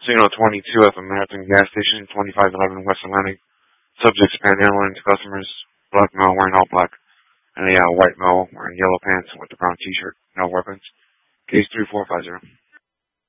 Signal 22 at the Marathon gas station, 2511 West Atlantic. Subjects panhandling to customers. Black male wearing all black. And a white male wearing yellow pants with a brown t-shirt. No weapons. Case 3450.